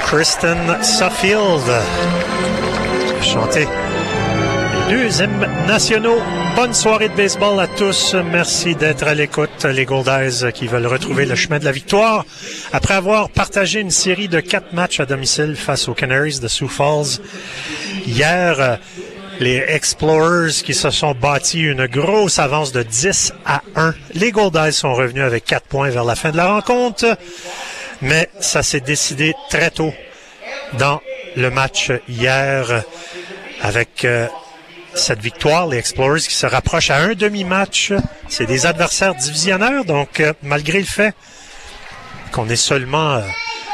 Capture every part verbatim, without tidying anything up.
Kristen Suffield. Chanter les deux hymnes nationaux. Bonne soirée de baseball à tous. Merci d'être à l'écoute. Les Goldeyes qui veulent retrouver le chemin de la victoire après avoir partagé une série de quatre matchs à domicile face aux Canaries de Sioux Falls. Hier, les Explorers qui se sont bâtis une grosse avance de dix à un. Les Goldeyes sont revenus avec quatre points vers la fin de la rencontre, mais ça s'est décidé très tôt dans le match hier avec euh, cette victoire. Les Explorers qui se rapprochent à un demi-match. C'est des adversaires divisionnaires, donc euh, malgré le fait qu'on est seulement... Euh,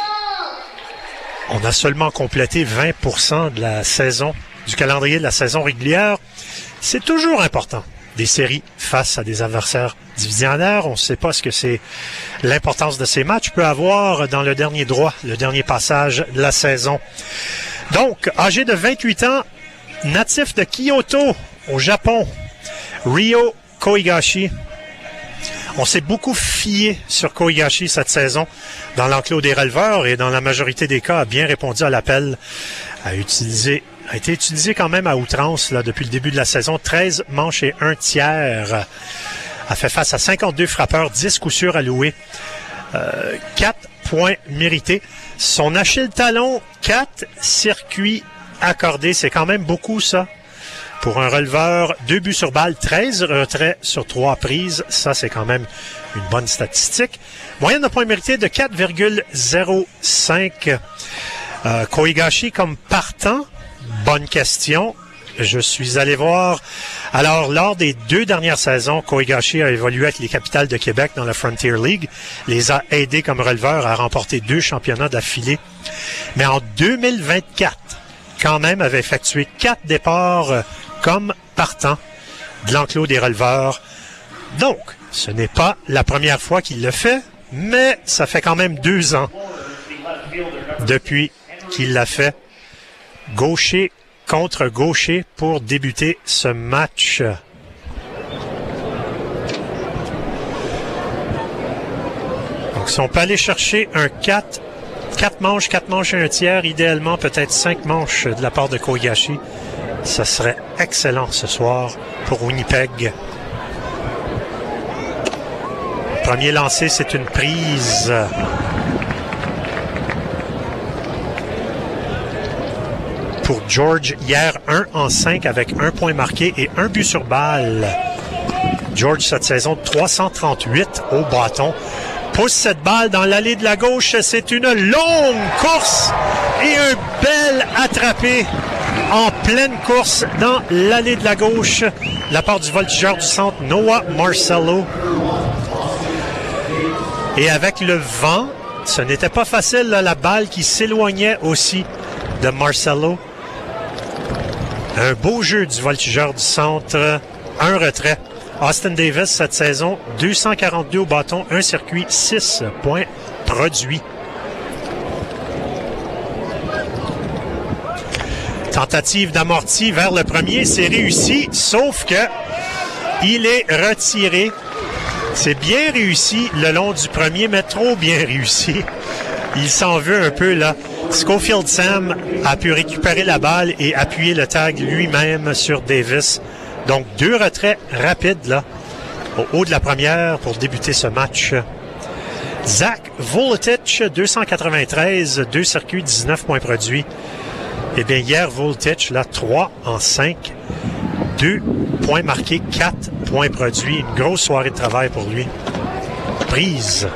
on a seulement complété vingt pour cent de la saison, du calendrier de la saison régulière, c'est toujours important. Des séries face à des adversaires divisionnaires. On ne sait pas ce que c'est l'importance de ces matchs peut avoir dans le dernier droit, le dernier passage de la saison. Donc, âgé de vingt-huit ans, natif de Kyoto, au Japon, Ryo Koigashi. On s'est beaucoup fié sur Koigashi cette saison dans l'enclos des releveurs et dans la majorité des cas a bien répondu à l'appel, a utilisé a été utilisé quand même à outrance là, depuis le début de la saison. treize manches et un tiers. A fait face à cinquante-deux frappeurs, dix coups sûrs alloués. Euh, quatre points mérités. Son Achille talon, quatre circuits accordés. C'est quand même beaucoup, ça. Pour un releveur, deux buts sur balle, treize retraits sur trois prises. Ça, c'est quand même une bonne statistique. Moyenne de points mérités de quatre virgule zéro cinq. Euh, Koigashi comme partant. Bonne question. Je suis allé voir. Alors, lors des deux dernières saisons, Koigashi a évolué avec les Capitals de Québec dans la Frontier League. Les a aidés comme releveur à remporter deux championnats d'affilée. Mais en deux mille vingt-quatre, quand même, avait effectué quatre départs comme partant de l'enclos des releveurs. Donc, ce n'est pas la première fois qu'il le fait, mais ça fait quand même deux ans depuis qu'il l'a fait. Gaucher contre gaucher pour débuter ce match. Donc, si on peut aller chercher un quatre, quatre manches, quatre manches et un tiers, idéalement peut-être cinq manches de la part de Koigashi, ça serait excellent ce soir pour Winnipeg. Premier lancé, c'est une prise. Pour George, hier, un en cinq avec un point marqué et un but sur balle. George, cette saison, trois cent trente-huit au bâton. Pousse cette balle dans l'allée de la gauche. C'est une longue course et un bel attrapé en pleine course dans l'allée de la gauche. La part du voltigeur du centre, Noah Marcello. Et avec le vent, ce n'était pas facile, là, la balle qui s'éloignait aussi de Marcello. Un beau jeu du voltigeur du centre. Un retrait. Austin Davis, cette saison, deux cent quarante-deux au bâton, un circuit, six points produits. Tentative d'amorti vers le premier, c'est réussi, sauf que il est retiré. C'est bien réussi le long du premier, mais trop bien réussi. Il s'en veut un peu, là. Schofield Sam a pu récupérer la balle et appuyer le tag lui-même sur Davis. Donc, deux retraits rapides, là, au haut de la première pour débuter ce match. Zach Volotich, deux cent quatre-vingt-treize, deux circuits, dix-neuf points produits. Eh bien, hier, Volotich, là, trois en cinq, deux points marqués, quatre points produits. Une grosse soirée de travail pour lui. Prise.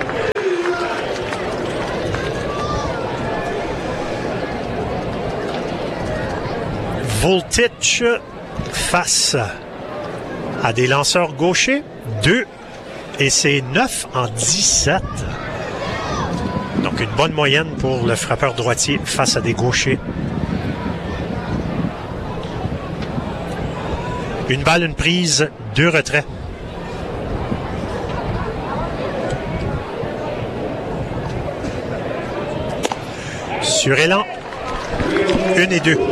Volotich face à des lanceurs gauchers, deux, et c'est neuf en dix-sept. Donc une bonne moyenne pour le frappeur droitier face à des gauchers. Une balle, une prise, deux retraits. Sur élan, une et deux.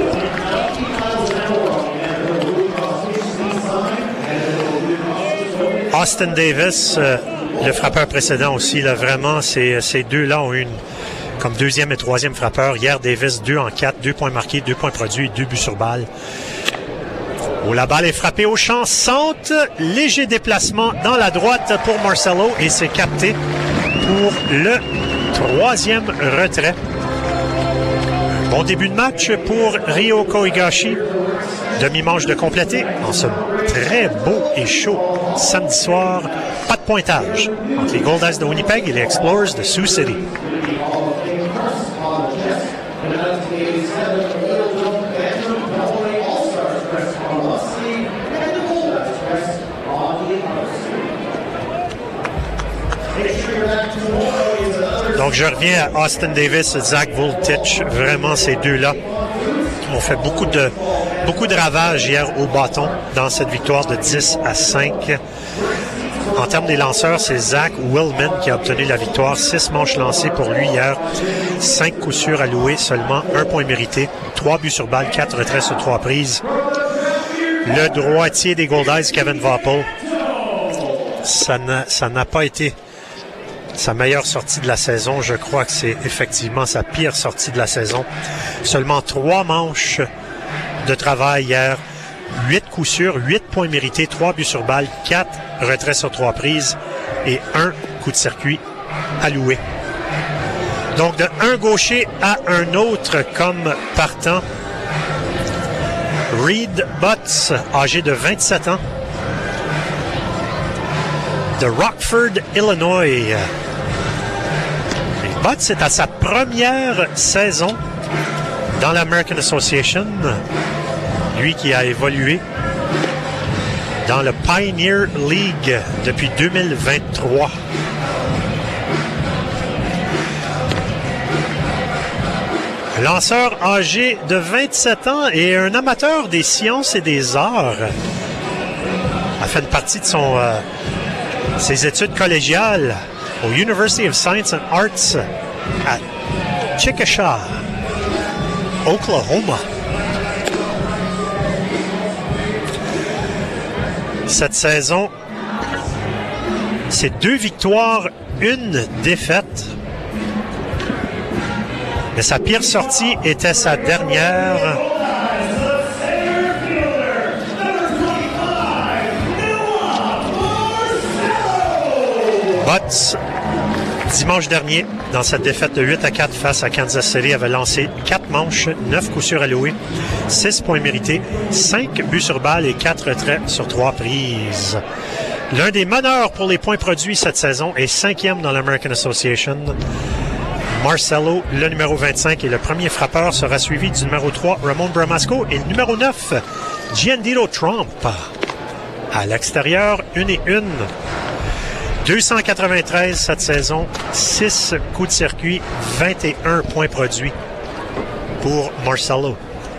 Austin Davis, euh, le frappeur précédent aussi, là, vraiment, ces, ces deux-là ont eu une comme deuxième et troisième frappeur. Hier, Davis, deux en quatre, deux points marqués, deux points produits et deux buts sur balle. Oh, la balle est frappée au champ centre. Léger déplacement dans la droite pour Marcelo et c'est capté pour le troisième retrait. Bon début de match pour Ryo Higashi. Demi-manche de complété en ce très beau et chaud samedi soir. Pas de pointage entre les Goldeyes de Winnipeg et les Explorers de Sioux City. Donc, je reviens à Austin Davis et Zach Voltich. Vraiment, ces deux-là ont fait beaucoup de, beaucoup de ravages hier au bâton dans cette victoire de dix à cinq. En termes des lanceurs, c'est Zach Willman qui a obtenu la victoire. Six manches lancées pour lui hier. Cinq coups sûrs alloués, seulement un point mérité. Trois buts sur balle, quatre retraits sur trois prises. Le droitier des Goldeyes, Kevin Voppel, ça n'a, ça n'a pas été sa meilleure sortie de la saison. Je crois que c'est effectivement sa pire sortie de la saison. Seulement trois manches de travail hier. Huit coups sûrs, huit points mérités, trois buts sur balle, quatre retraits sur trois prises et un coup de circuit alloué. Donc, de un gaucher à un autre comme partant. Reed Butts, âgé de vingt-sept ans, de Rockford, Illinois. Et Butts est à sa première saison dans l'American Association. Lui qui a évolué dans le Pioneer League depuis deux mille vingt-trois. Lanceur âgé de vingt-sept ans et un amateur des sciences et des arts. A fait une partie de son, euh, ses études collégiales au University of Science and Arts à Chickasha, Oklahoma. Cette saison, c'est deux victoires, une défaite. Mais sa pire sortie était sa dernière. Butts, dimanche dernier, dans cette défaite de huit à quatre face à Kansas City, avait lancé quatre manches, neuf coups sûrs alloués, six points mérités, cinq buts sur balle et quatre retraits sur trois prises. L'un des meneurs pour les points produits cette saison est cinquième dans l'American Association. Marcelo, le numéro vingt-cinq, et le premier frappeur sera suivi du numéro trois, Ramon Bramasco, et le numéro neuf, Giancarlo Trump. À l'extérieur, une et une. deux cent quatre-vingt-treize cette saison, six coups de circuit, vingt et un points produits pour Marcelo.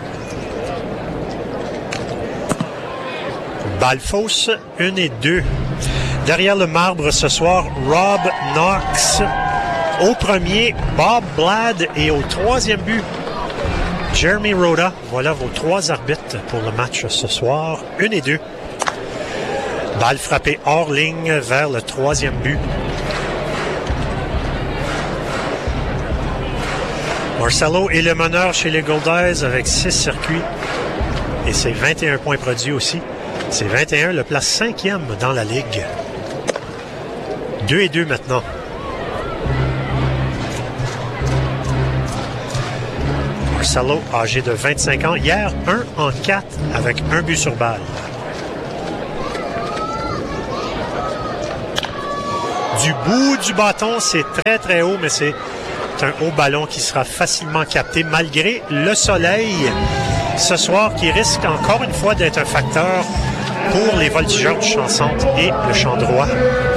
Balle fausse, une et deux. Derrière le marbre ce soir, Rob Knox. Au premier, Bob Blad. Et au troisième but, Jeremy Rhoda. Voilà vos trois arbitres pour le match ce soir. Une et deux. Balle frappée hors ligne vers le troisième but. Marcelo est le meneur chez les Goldeyes avec six circuits. Et c'est vingt et un points produits aussi. C'est vingt et un, le place cinquième dans la Ligue. deux et deux maintenant. Marcelo, âgé de vingt-cinq ans, hier, un en quatre avec un but sur balle. Du bout du bâton, c'est très très haut, mais c'est un haut ballon qui sera facilement capté malgré le soleil ce soir qui risque encore une fois d'être un facteur pour les voltigeurs du champ centre et le champ droit.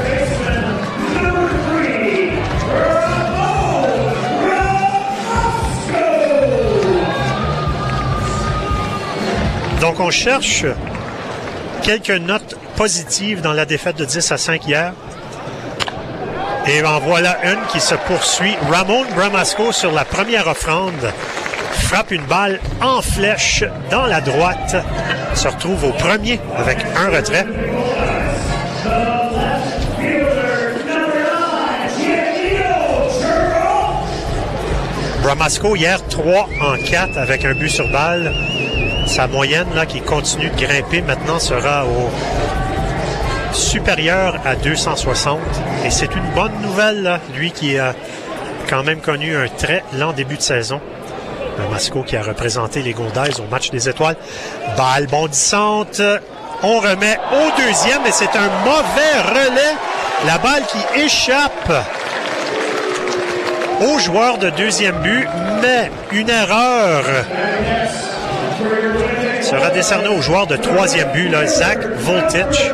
Donc, on cherche quelques notes positives dans la défaite de dix à cinq hier. Et en voilà une qui se poursuit. Ramon Bramasco, sur la première offrande, frappe une balle en flèche dans la droite. Se retrouve au premier avec un retrait. Bramasco, hier, trois en quatre avec un but sur balle. Sa moyenne, là, qui continue de grimper, maintenant sera au supérieur à deux cent soixante. Et c'est une bonne nouvelle, là, lui qui a quand même connu un très lent début de saison. Bramasco qui a représenté les Goldeyes au match des étoiles. Balle bondissante. On remet au deuxième et c'est un mauvais relais. La balle qui échappe au joueur de deuxième but, mais une erreur sera décernée au joueur de troisième but, là, Zach Voltich.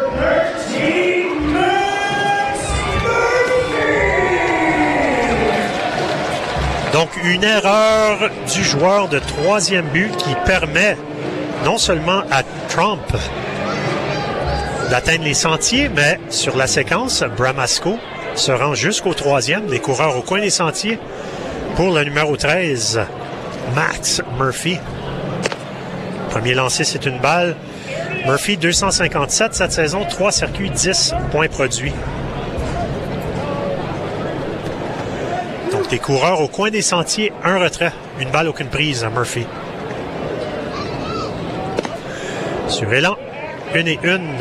Donc, une erreur du joueur de troisième but qui permet non seulement à Trump d'atteindre les sentiers, mais sur la séquence, Bramasco se rend jusqu'au troisième, les coureurs au coin des sentiers pour le numéro treize, Max Murphy. Premier lancé, c'est une balle. Murphy, deux cent cinquante-sept cette saison, trois circuits, dix points produits. Donc, les coureurs au coin des sentiers, un retrait, une balle, aucune prise à Murphy. Sur élan, une et une.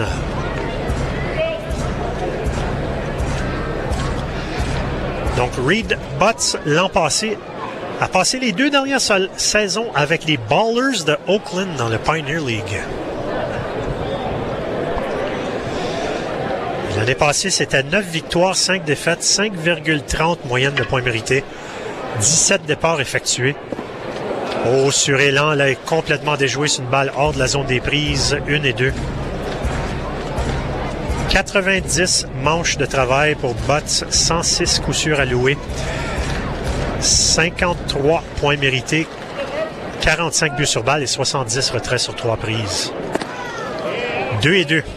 Donc, Reed Butts, l'an passé, a passé les deux dernières saisons avec les Ballers de Oakland dans le Pioneer League. L'année passée, c'était neuf victoires, cinq défaites, cinq virgule trente moyenne de points mérités, dix-sept départs effectués. Oh, sur élan, là, est complètement déjoué. C'est une balle hors de la zone des prises, une et deux. quatre-vingt-dix manches de travail pour Butts, cent six coups sûrs alloués, cinquante-trois points mérités, quarante-cinq buts sur balle et soixante-dix retraits sur trois prises. deux et deux.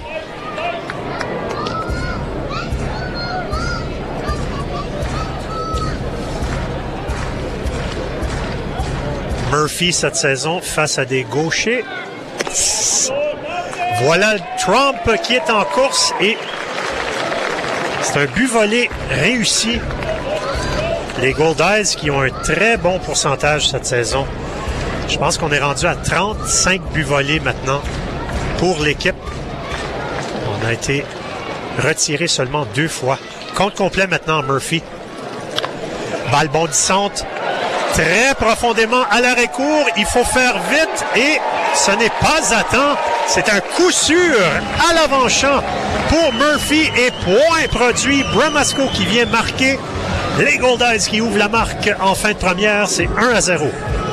Murphy cette saison face à des gauchers. Voilà Trump qui est en course et c'est un but volé réussi. Les Goldeyes qui ont un très bon pourcentage cette saison. Je pense qu'on est rendu à trente-cinq buts volés maintenant pour l'équipe. On a été retiré seulement deux fois. Compte complet maintenant Murphy. Balle bondissante. Très profondément à l'arrêt-court. Il faut faire vite et ce n'est pas à temps. C'est un coup sûr à l'avant-champ pour Murphy et point produit. Bramasco qui vient marquer. Les Goldeyes qui ouvrent la marque en fin de première. C'est un à zéro.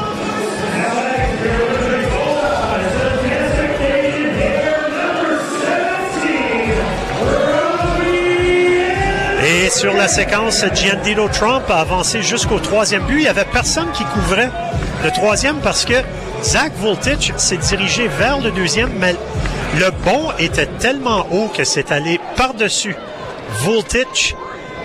Et sur la séquence, Giancarlo Trump a avancé jusqu'au troisième but. Il n'y avait personne qui couvrait le troisième parce que Zach Voltich s'est dirigé vers le deuxième, mais le bond était tellement haut que c'est allé par-dessus Voltich.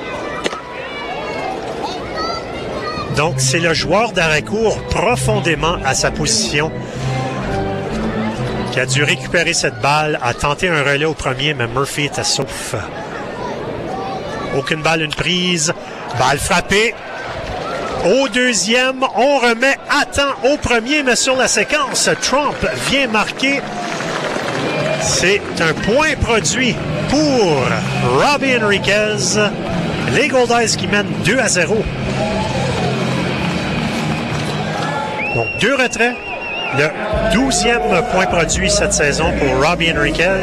Donc, c'est le joueur d'arrêt-court profondément à sa position qui a dû récupérer cette balle, a tenté un relais au premier, mais Murphy était sauf. Aucune balle, une prise. Balle frappée. Au deuxième, on remet à temps au premier, mais sur la séquence, Trump vient marquer. C'est un point produit pour Robbie Enriquez. Les Goldeyes qui mènent deux à zéro. Donc, deux retraits. Le douzième point produit cette saison pour Robbie Enriquez.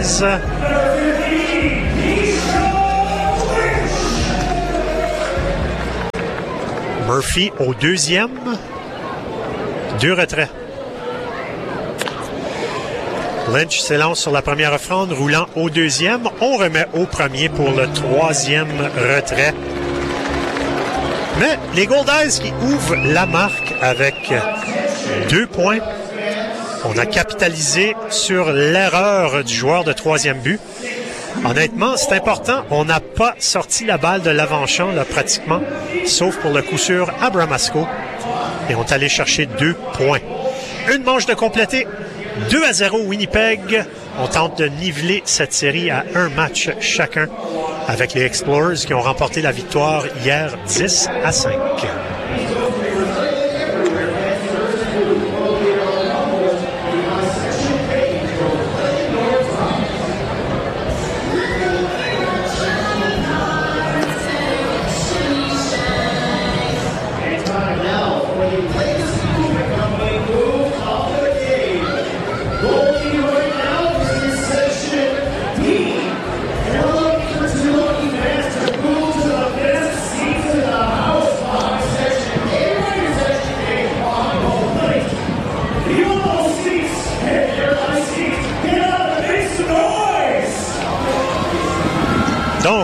Murphy au deuxième. Deux retraits. Lynch s'élance sur la première offrande, roulant au deuxième. On remet au premier pour le troisième retrait. Mais les Goldeyes qui ouvrent la marque avec deux points. On a capitalisé sur l'erreur du joueur de troisième but. Honnêtement, c'est important. On n'a pas sorti la balle de l'avant-champ, là, pratiquement, sauf pour le coup sûr à Bramasco. Et on est allé chercher deux points. Une manche de compléter. deux à zéro Winnipeg. On tente de niveler cette série à un match chacun avec les Explorers qui ont remporté la victoire hier dix à cinq.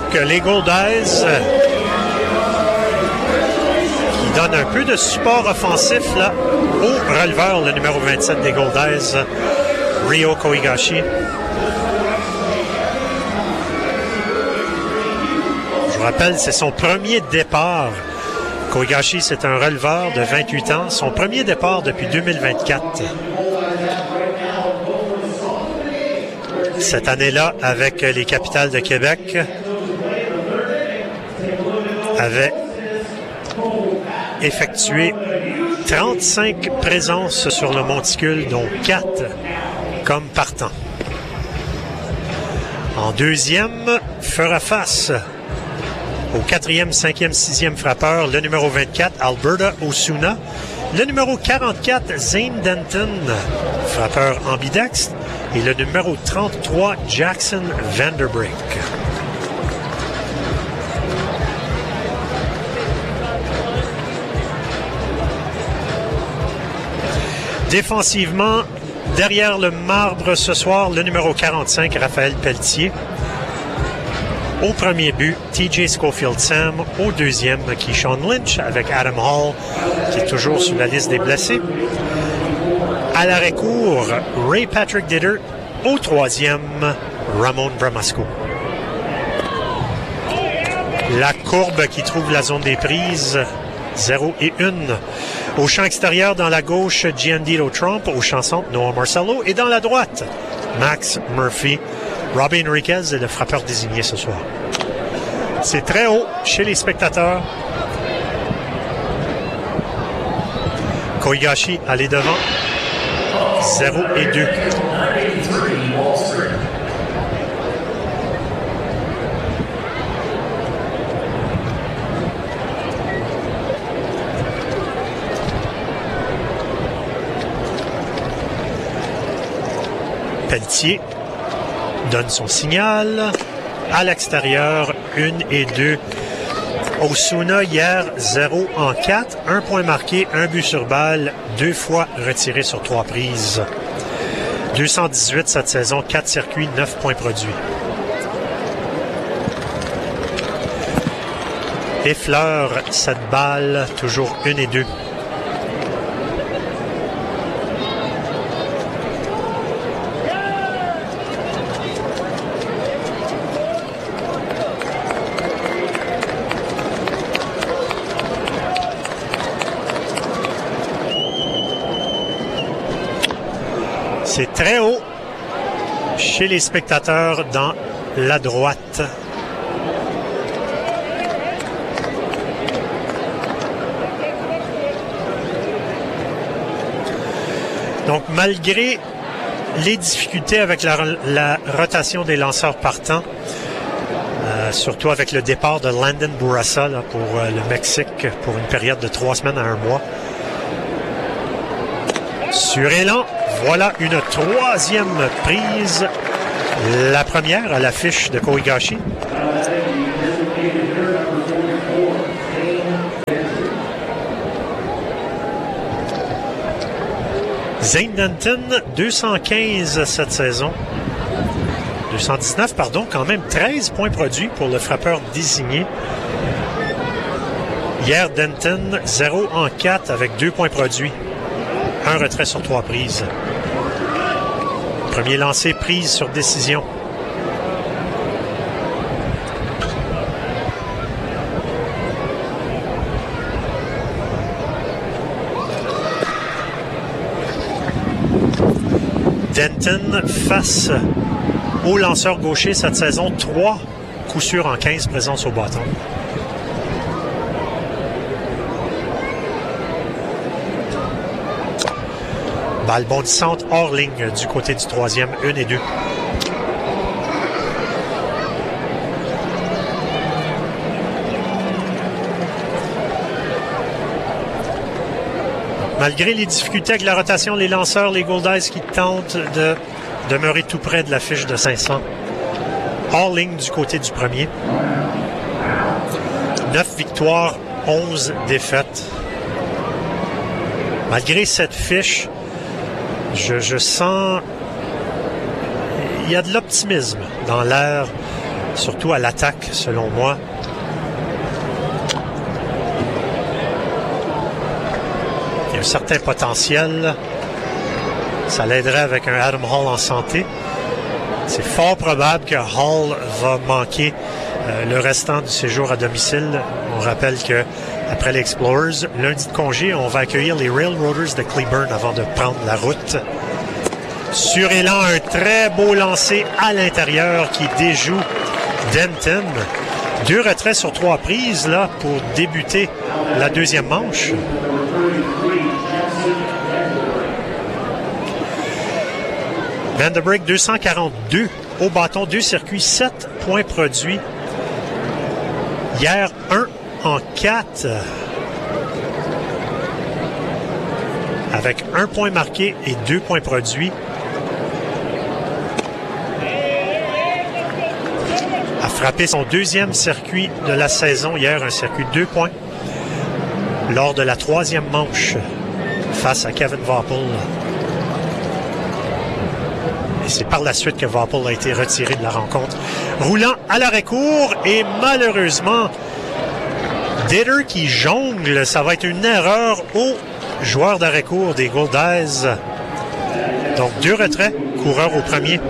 les Goldeyes qui donnent un peu de support offensif là, au releveur, le numéro vingt-sept des Goldeyes, Ryo Kohigashi. Je vous rappelle, c'est son premier départ. Kohigashi, c'est un releveur de vingt-huit ans. Son premier départ depuis deux mille vingt-quatre. Cette année-là, avec les Capitals de Québec, avait effectué trente-cinq présences sur le monticule, dont quatre comme partant. En deuxième, fera face au quatrième, cinquième, sixième frappeur, le numéro vingt-quatre, Alberta Osuna. Le numéro quarante-quatre, Zane Denton, frappeur ambidextre. Et le numéro trente-trois, Jackson Vanderbrink. Défensivement, derrière le marbre ce soir, le numéro quarante-cinq, Raphaël Pelletier. Au premier but, T J Schofield Sam. Au deuxième, Keyshawn Lynch avec Adam Hall, qui est toujours sur la liste des blessés. À l'arrêt-court, Ray Patrick Ditter. Au troisième, Ramon Bramasco. La courbe qui trouve la zone des prises, zéro et un. Au champ extérieur, dans la gauche, Giandido Trump. Au champ centre, Noah Marcello. Et dans la droite, Max Murphy. Robbie Enriquez est le frappeur désigné ce soir. C'est très haut chez les spectateurs. Kohigashi allé devant. zéro et deux. Pelletier donne son signal. À l'extérieur, une et deux. Osuna, hier, zéro en quatre. Un point marqué, un but sur balle, deux fois retiré sur trois prises. deux cent dix-huit cette saison, quatre circuits, neuf points produits. Effleure cette balle, toujours une et deux. C'est très haut chez les spectateurs dans la droite. Donc, malgré les difficultés avec la, la rotation des lanceurs partants, euh, surtout avec le départ de Landon Bourassa là, pour euh, le Mexique pour une période de trois semaines à un mois. Sur élan, voilà une troisième prise. La première à l'affiche de Kohigashi. Zane Denton, deux cent quinze cette saison. deux cent dix-neuf, pardon, quand même treize points produits pour le frappeur désigné. Hier, Denton, zéro en quatre avec deux points produits. Un retrait sur trois prises. Premier lancé, prise sur décision. Denton face au lanceur gaucher cette saison. Trois coups sûrs en quinze présences au bâton. Balle bondissante hors ligne du côté du troisième, une et deux. Malgré les difficultés avec la rotation, les lanceurs, les Goldeyes qui tentent de demeurer tout près de la fiche de cinq cents. Hors ligne du côté du premier. neuf victoires, onze défaites. Malgré cette fiche, Je, je sens... Il y a de l'optimisme dans l'air surtout à l'attaque, selon moi. Il y a un certain potentiel. Ça l'aiderait avec un Adam Hall en santé. C'est fort probable que Hall va manquer euh, le restant du séjour à domicile. On rappelle que après les Explorers, lundi de congé, on va accueillir les Railroaders de Cleburne avant de prendre la route. Sur élan, un très beau lancer à l'intérieur qui déjoue Denton. Deux retraits sur trois prises là pour débuter la deuxième manche. Vanderbrink deux cent quarante-deux au bâton, deux circuits, sept points produits. Hier, un en quatre. Avec un point marqué et deux points produits. A frappé son deuxième circuit de la saison hier, un circuit de deux points. Lors de la troisième manche face à Kevin Vaupel. C'est par la suite que Vaupel a été retiré de la rencontre. Roulant à l'arrêt-court et malheureusement, Ditter qui jongle, ça va être une erreur au joueur d'arrêt-court des Goldeyes. Donc deux retraits, coureur au premier.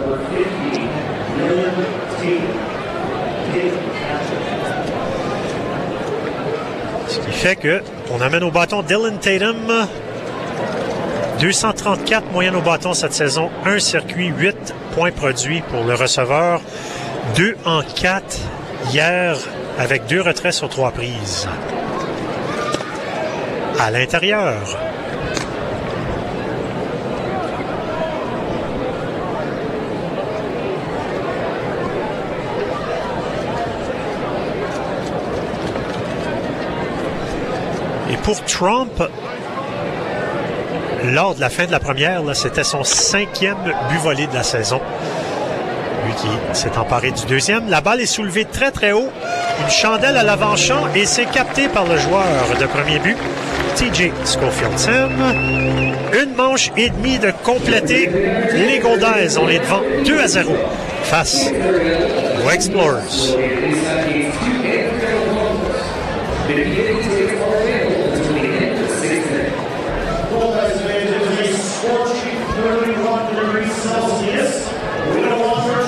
Ce qui fait que on amène au bâton Dylan Tatum. deux cent trente-quatre moyenne au bâton cette saison, un circuit, huit points produits pour le receveur, deux en quatre hier avec deux retraits sur trois prises. À l'intérieur. Et pour Trump, lors de la fin de la première, là, c'était son cinquième but volé de la saison. Lui qui s'est emparé du deuxième. La balle est soulevée très très haut. Une chandelle à l'avant-champ et c'est capté par le joueur de premier but, T J Schofield-Sam. Une manche et demie de compléter. Les Goldeyes, on est devant deux à zéro face aux Explorers.